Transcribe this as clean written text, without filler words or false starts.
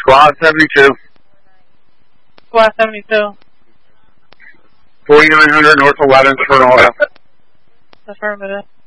Squad 72. Squad 72. 4900 North 11th for Oil. Affirmative.